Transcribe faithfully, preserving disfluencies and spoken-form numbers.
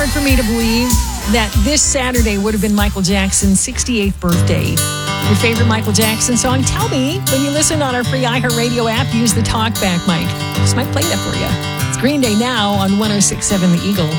hard for me to believe that this Saturday would have been Michael Jackson's sixty-eighth birthday. Your favorite Michael Jackson song? Tell me when you listen on our free iHeartRadio app. Use the talkback mic. Just might play that for you. It's Green Day now on one oh six point seven The Eagle.